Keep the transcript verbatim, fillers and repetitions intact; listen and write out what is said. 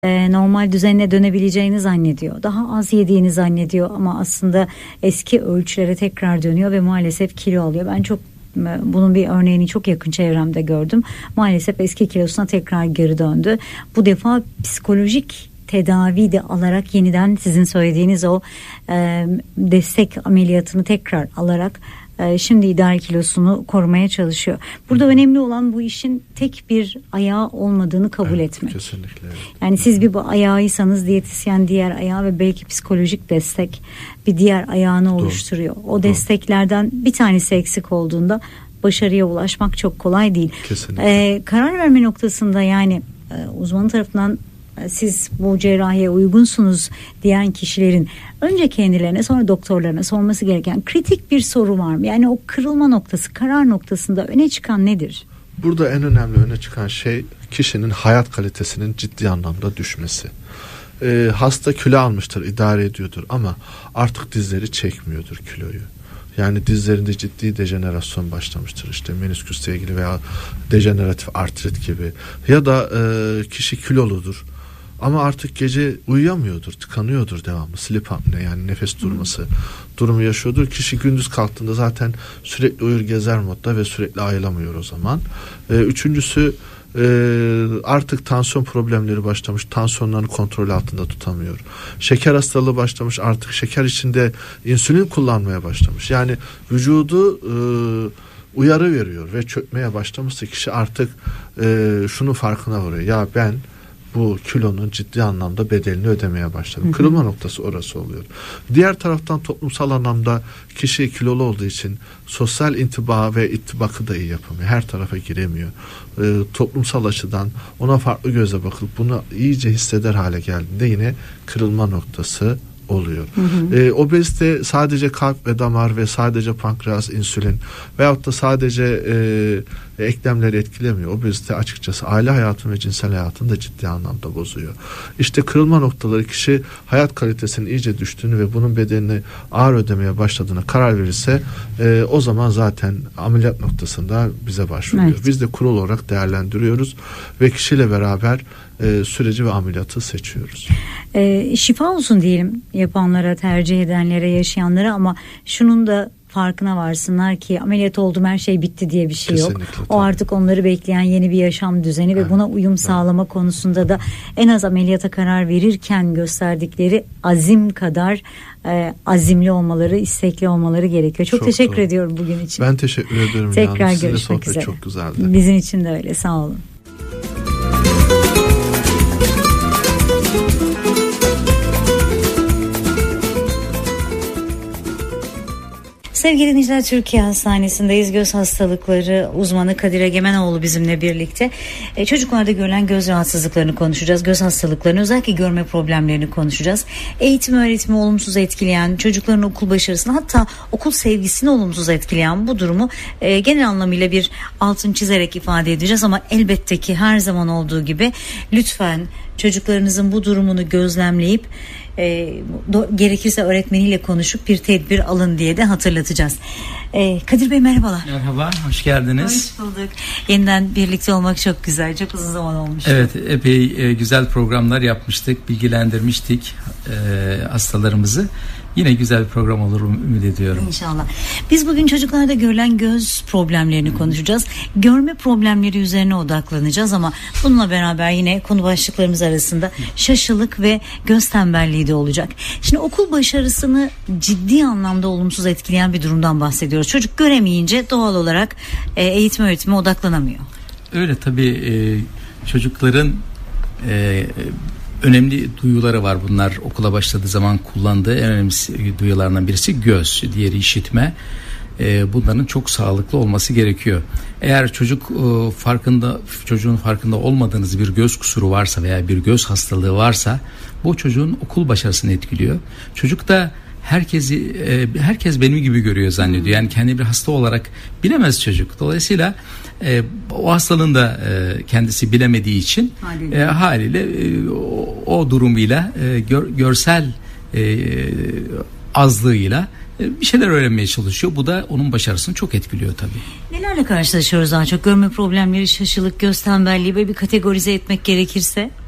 normal düzenine dönebileceğini zannediyor. Daha az yediğini zannediyor ama aslında eski ölçülere tekrar dönüyor ve maalesef kilo alıyor. Ben çok bunun bir örneğini çok yakın çevremde gördüm. Maalesef eski kilosuna tekrar geri döndü. Bu defa psikolojik tedavi de alarak yeniden sizin söylediğiniz o e, destek ameliyatını tekrar alarak e, şimdi ideal kilosunu korumaya çalışıyor. Burada Hı. önemli olan bu işin tek bir ayağı olmadığını kabul evet, etmek. Kesinlikle. Evet. Yani siz bir ayağıysanız diyetisyen diğer ayağı ve belki psikolojik destek bir diğer ayağını Doğru. oluşturuyor. O Doğru. desteklerden bir tanesi eksik olduğunda başarıya ulaşmak çok kolay değil. Kesinlikle. E, karar verme noktasında yani e, uzman tarafından siz bu cerrahiye uygunsunuz diyen kişilerin önce kendilerine sonra doktorlarına sorması gereken kritik bir soru var mı? Yani o kırılma noktası, karar noktasında öne çıkan nedir? Burada en önemli öne çıkan şey kişinin hayat kalitesinin ciddi anlamda düşmesi. Ee, hasta kilo almıştır, idare ediyordur ama artık dizleri çekmiyordur kiloyu. Yani dizlerinde ciddi dejenerasyon başlamıştır, işte menisküsle ilgili veya dejeneratif artrit gibi, ya da e, kişi kiloludur ama artık gece uyuyamıyordur, tıkanıyordur devamlı, sleep apnea yani nefes durması Hı. durumu yaşıyordur. Kişi gündüz kalktığında zaten sürekli uyur gezer modda ve sürekli ayılamıyor o zaman. E, üçüncüsü e, artık tansiyon problemleri başlamış, tansiyonlarını kontrol altında tutamıyor. Şeker hastalığı başlamış, artık şeker içinde insülin kullanmaya başlamış. Yani vücudu e, uyarı veriyor ve çökmeye başlamışsa kişi artık e, şunun farkına varıyor. Ya ben bu kilonun ciddi anlamda bedelini ödemeye başladım. Hı hı. Kırılma noktası orası oluyor. Diğer taraftan toplumsal anlamda kişi kilolu olduğu için sosyal intiba ve ittibakı da iyi yapamıyor. Her tarafa giremiyor. E, toplumsal açıdan ona farklı gözle bakılıp bunu iyice hisseder hale geldiğinde yine kırılma noktası oluyor. Hı hı. E, obezite sadece kalp ve damar ve sadece pankreas, insülin veyahut da sadece e, eklemleri etkilemiyor. Obezite açıkçası aile hayatını ve cinsel hayatını da ciddi anlamda bozuyor. İşte kırılma noktaları kişi hayat kalitesinin iyice düştüğünü ve bunun bedelini ağır ödemeye başladığına karar verirse e, o zaman zaten ameliyat noktasında bize başvuruyor. Evet. Biz de kurul olarak değerlendiriyoruz ve kişiyle beraber e, süreci ve ameliyatı seçiyoruz. E, şifa olsun diyelim yapanlara, tercih edenlere, yaşayanlara, ama şunun da farkına varsınlar ki ameliyat oldum, her şey bitti diye bir şey Kesinlikle, yok. tabii. O artık onları bekleyen yeni bir yaşam düzeni evet, ve buna uyum evet. sağlama konusunda da en az ameliyata karar verirken gösterdikleri azim kadar e, azimli olmaları, istekli olmaları gerekiyor. Çok, çok teşekkür doğru. ediyorum bugün için. Ben teşekkür ederim. Tekrar yani. görüşmek üzere. Çok güzeldi. Bizim için de öyle. Sağ olun. Sevgili dinleyiciler, Türkiye Hastanesi'ndeyiz. Göz hastalıkları uzmanı Kadir Egemenoğlu bizimle birlikte. E, çocuklarda görülen göz rahatsızlıklarını konuşacağız. Göz hastalıklarını, özellikle görme problemlerini konuşacağız. Eğitim öğretimi olumsuz etkileyen, çocukların okul başarısını, hatta okul sevgisini olumsuz etkileyen bu durumu e, genel anlamıyla bir altın çizerek ifade edeceğiz. Ama elbette ki her zaman olduğu gibi lütfen çocuklarınızın bu durumunu gözlemleyip E, do, gerekirse öğretmeniyle konuşup bir tedbir alın diye de hatırlatacağız. E, Kadir Bey merhabalar. Merhaba, hoş geldiniz. Hoş bulduk. Yeniden birlikte olmak çok güzel, çok uzun zaman olmuş. Evet, epey e, güzel programlar yapmıştık, bilgilendirmiştik e, hastalarımızı. Yine güzel bir program olur ümit ediyorum. İnşallah. Biz bugün çocuklarda görülen göz problemlerini konuşacağız. Görme problemleri üzerine odaklanacağız ama bununla beraber yine konu başlıklarımız arasında şaşılık ve göz tembelliği de olacak. Şimdi okul başarısını ciddi anlamda olumsuz etkileyen bir durumdan bahsediyoruz. Çocuk göremeyince doğal olarak e, eğitim öğretime odaklanamıyor. Öyle tabii, e, çocukların e, önemli duyuları var. Bunlar okula başladığı zaman kullandığı en önemli duyularından birisi göz, diğeri işitme. E, bunların çok sağlıklı olması gerekiyor. Eğer çocuk e, farkında, çocuğun farkında olmadığınız bir göz kusuru varsa veya bir göz hastalığı varsa, bu çocuğun okul başarısını etkiliyor. Çocuk da herkesi e, herkes benim gibi görüyor zannediyor. Yani kendi bir hasta olarak bilemez çocuk. Dolayısıyla e, o hastalığın da e, kendisi bilemediği için haliyle, e, haliyle e, o, o durumuyla e, gör, görsel e, azlığıyla bir şeyler öğrenmeye çalışıyor. Bu da onun başarısını çok etkiliyor tabii. Nelerle karşılaşıyoruz daha çok? Görme problemleri, şaşılık, göz tembelliği, böyle bir kategorize etmek gerekirse?